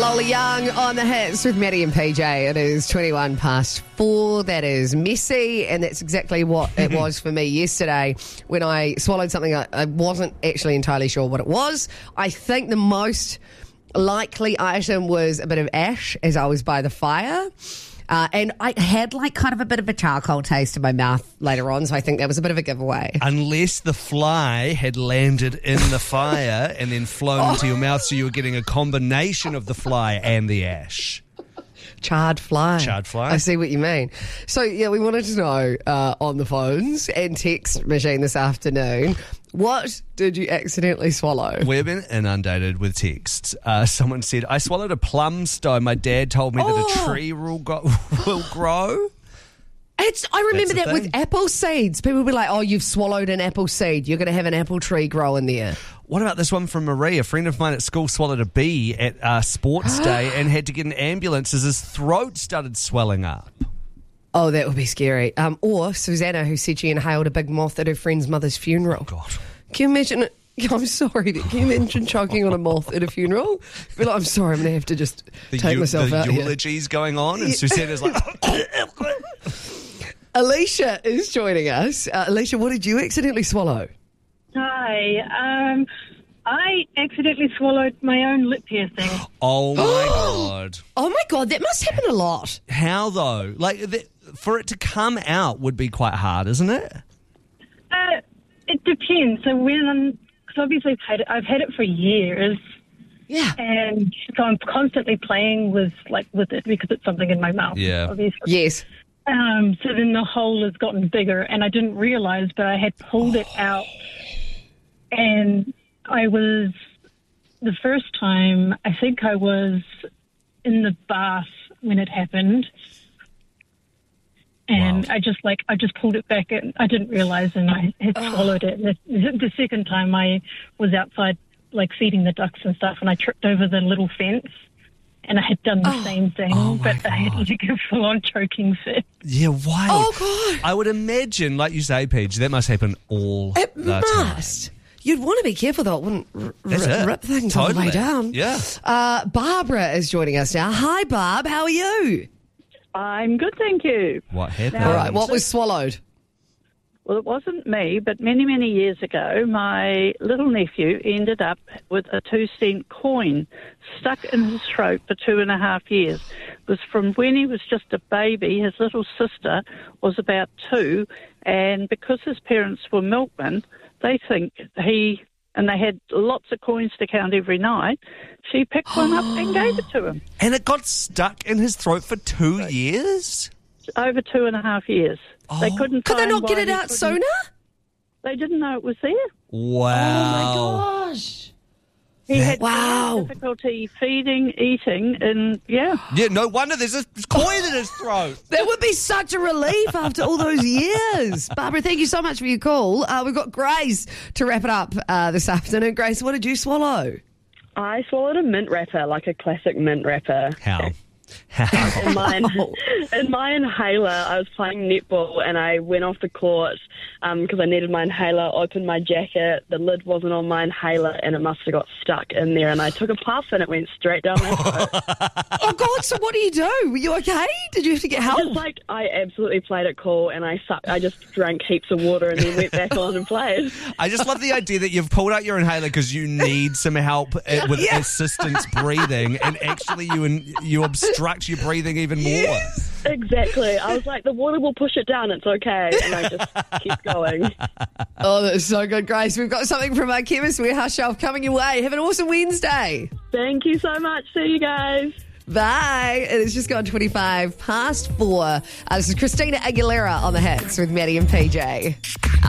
Lola Young on the hits with Maddie and PJ. It is 21 past 4. That is messy, and that's exactly what it was for me yesterday when I swallowed something I wasn't actually entirely sure what it was. I think the most likely item was a bit of ash as I was by the fire. And I had kind of a bit of a charcoal taste in my mouth later on, so I think that was a bit of a giveaway. Unless the fly had landed in the fire and then flown into your mouth, so you were getting a combination of the fly and the ash. Charred fly. Charred fly. I see what you mean. So, yeah, we wanted to know on the phones and text machine this afternoon, what did you accidentally swallow? We've been inundated with texts. Someone said, I swallowed a plum stone. My dad told me that a tree will grow. I remember that with apple seeds. People will be like, oh, you've swallowed an apple seed. You're going to have an apple tree grow in there. What about this one from Marie? A friend of mine at school swallowed a bee at sports day and had to get an ambulance as his throat started swelling up. Oh, that would be scary. Or Susanna, who said she inhaled a big moth at her friend's mother's funeral. Oh, God. Can you imagine it? I'm sorry, but can you imagine choking on a moth at a funeral? Be like, I'm sorry, I'm going to have to just take myself out here. here. The eulogy's going on and Susanna's like... Alicia is joining us. Alicia, what did you accidentally swallow? Hi. I accidentally swallowed my own lip piercing. Oh, my God. Oh, my God, that must happen a lot. How, though? For it to come out would be quite hard, isn't it? It depends. So because obviously I've had it for years. Yeah. And so I'm constantly playing with it because it's something in my mouth. Yeah. Obviously. Yes. So then the hole has gotten bigger, and I didn't realise, but I had pulled it out. And the first time, I think I was in the bath when it happened. And wow. I just pulled it back, and I didn't realise, and I had swallowed it. The second time I was outside, feeding the ducks and stuff, and I tripped over the little fence. And I had done the same thing, but I had a full-on choking fit. Yeah, wild. Oh, God. I would imagine, like you say, Paige, that must happen all the time. It must. You'd want to be careful, though. It wouldn't rip things all the way down. Yeah. Barbara is joining us now. Hi, Barb. How are you? I'm good, thank you. What happened? All right. What was swallowed? Well, it wasn't me, but many, many years ago, my little nephew ended up with a 2-cent coin stuck in his throat for 2.5 years. It was from when he was just a baby. His little sister was about 2, and because his parents were milkmen, they think and they had lots of coins to count every night, she picked one up and gave it to him. And it got stuck in his throat for 2 years? Over 2.5 years. They couldn't. Could they find not get why it he out couldn't- sooner? They didn't know it was there. Wow. Oh, my gosh. He had Wow. difficulty feeding, eating, and Yeah, no wonder there's a coin in his throat. That would be such a relief after all those years. Barbara, thank you so much for your call. We've got Grace to wrap it up this afternoon. Grace, what did you swallow? I swallowed a mint wrapper, like a classic mint wrapper. How? In my inhaler, I was playing netball and I went off the court because I needed my inhaler, opened my jacket, the lid wasn't on my inhaler and it must have got stuck in there and I took a puff and it went straight down my throat. Oh, God, so what do you do? Were you okay? Did you have to get help? I absolutely played it cool and I just drank heaps of water and then went back on and played. I just love the idea that you've pulled out your inhaler because you need some help with assistance breathing, and actually you obstruct your breathing even more. Yes. Exactly. I was like, the water will push it down, it's okay. And I just keep going. Oh, that's so good, Grace. We've got something from our Chemist Warehouse shelf coming your way. Have an awesome Wednesday. Thank you so much. See you guys. Bye. It has just gone 25 past 4. This is Christina Aguilera on the hits with Maddie and PJ.